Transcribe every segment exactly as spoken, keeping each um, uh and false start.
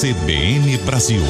C B N Brasil.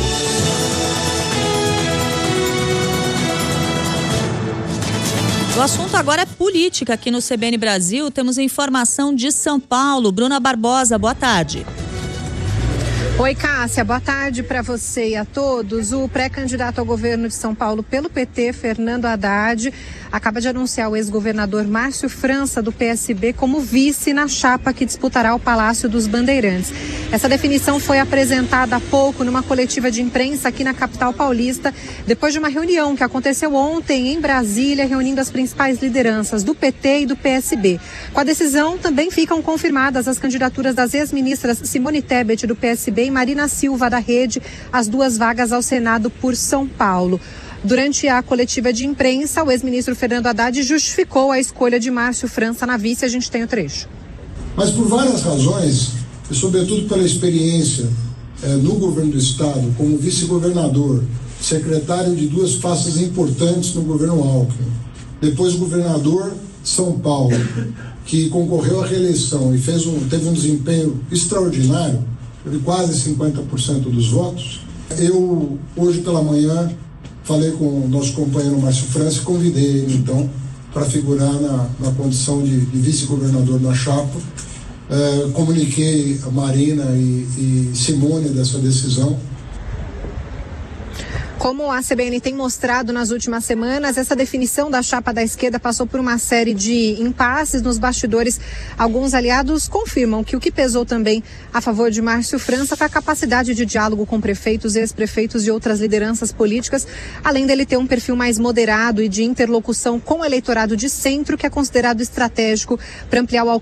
O assunto agora é política aqui no C B N Brasil. Temos informação de São Paulo. Bruna Barbosa, boa tarde. Oi, Cássia, boa tarde para você e a todos. O pré-candidato ao governo de São Paulo pelo P T, Fernando Haddad, acaba de anunciar o ex-governador Márcio França, do P S B, como vice na chapa que disputará o Palácio dos Bandeirantes. Essa definição foi apresentada há pouco numa coletiva de imprensa aqui na capital paulista, depois de uma reunião que aconteceu ontem em Brasília, reunindo as principais lideranças do P T e do P S B. Com a decisão, também ficam confirmadas as candidaturas das ex-ministras Simone Tebet, do P S B, e Marina Silva, da Rede, as duas vagas ao Senado por São Paulo. Durante a coletiva de imprensa, o ex-ministro Fernando Haddad justificou a escolha de Márcio França na vice. A gente tem o trecho. Mas por várias razões, e sobretudo pela experiência eh, no governo do estado, como vice-governador, secretário de duas pastas importantes no governo Alckmin, depois governador de São Paulo, que concorreu à reeleição e fez um, teve um desempenho extraordinário, de quase cinquenta por cento dos votos. Eu, hoje pela manhã, falei com o nosso companheiro Márcio França e convidei ele, então, para figurar na, na condição de, de vice-governador na chapa. É, comuniquei a Marina e, e Simone dessa decisão. Como a C B N tem mostrado nas últimas semanas, essa definição da chapa da esquerda passou por uma série de impasses nos bastidores. Alguns aliados confirmam que o que pesou também a favor de Márcio França foi a capacidade de diálogo com prefeitos, ex-prefeitos e outras lideranças políticas, além dele ter um perfil mais moderado e de interlocução com o eleitorado de centro, que é considerado estratégico para ampliar o alcance